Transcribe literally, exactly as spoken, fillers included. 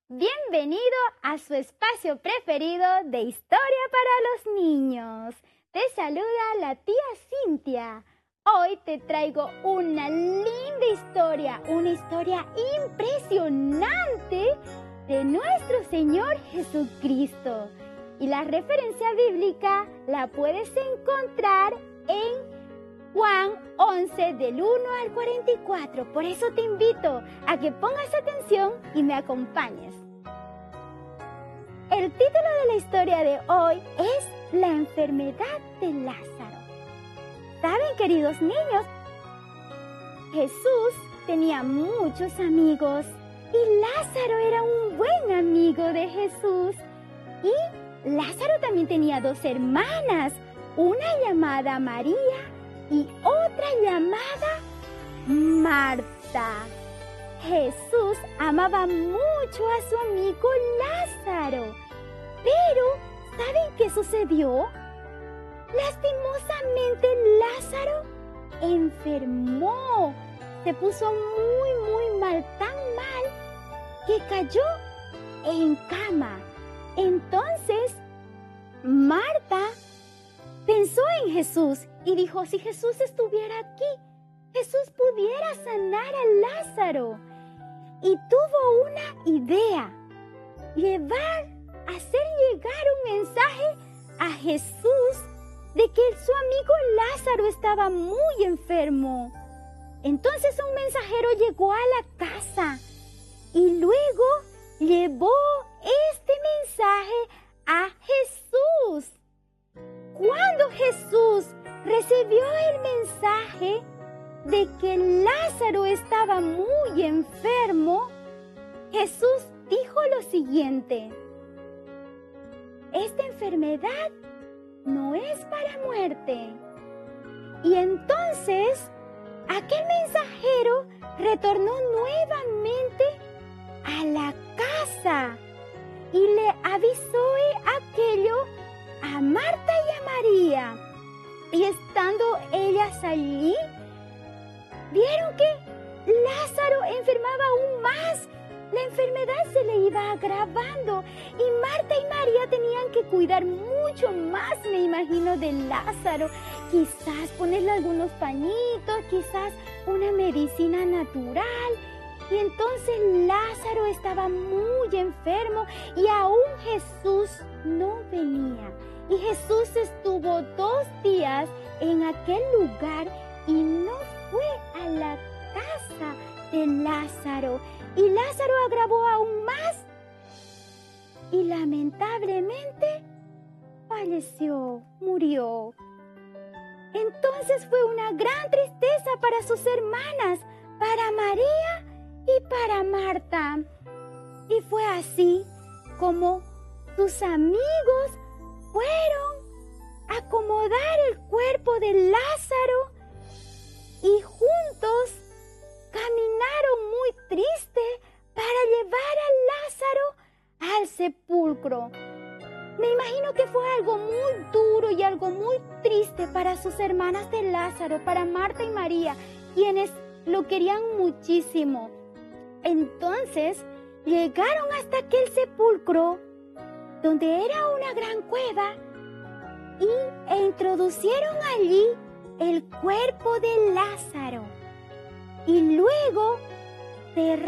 Bienvenido a su espacio preferido de Historia para los Niños. Te saluda la tía Cintia. Hoy te traigo una linda historia, una historia impresionante de nuestro Señor Jesucristo. Y la referencia bíblica la puedes encontrar en Juan once, del uno al cuarenta y cuatro. Por eso te invito a que pongas atención y me acompañes. El título de la historia de hoy es La enfermedad de Lázaro. ¿Saben, queridos niños? Jesús tenía muchos amigos y Lázaro era un buen amigo de Jesús. Y Lázaro también tenía dos hermanas, una llamada María y otra llamada Marta. Jesús amaba mucho a su amigo Lázaro, pero ¿saben qué sucedió? Lastimosamente Lázaro enfermó, se puso muy muy mal, tan mal que cayó en cama. Entonces Marta pensó en Jesús y dijo, si Jesús estuviera aquí, Jesús pudiera sanar a Lázaro. Y tuvo una idea, llevar, hacer llegar un mensaje a Jesús de que su amigo Lázaro estaba muy enfermo. Entonces un mensajero llegó a la casa y luego llevó este mensaje a Jesús. Cuando Jesús recibió el mensaje de que Lázaro estaba muy enfermo, Jesús dijo lo siguiente: esta enfermedad no es para muerte. Y entonces aquel mensajero retornó nuevamente a la casa y le avisó aquello a Marta y a María. Y estando ellas allí, vieron que Lázaro enfermaba aún más. La enfermedad se le iba agravando y Marta y María tenían que cuidar mucho más, me imagino, de Lázaro. Quizás ponerle algunos pañitos, quizás una medicina natural. Y entonces Lázaro estaba muy enfermo y aún Jesús no venía. Y Jesús estuvo dos días en aquel lugar y no fue a la casa de Lázaro. Y Lázaro agravó aún más y lamentablemente falleció, murió. Entonces fue una gran tristeza para sus hermanas, para María y para Marta. Y fue así como sus amigos fueron a acomodar el cuerpo de Lázaro y juntos caminaron muy triste para llevar a Lázaro al sepulcro. Me imagino que fue algo muy duro y algo muy triste para sus hermanas de Lázaro, para Marta y María, quienes lo querían muchísimo. Entonces llegaron hasta aquel sepulcro, donde era una gran cueva, y, e introducieron allí el cuerpo de Lázaro. Y luego cerraron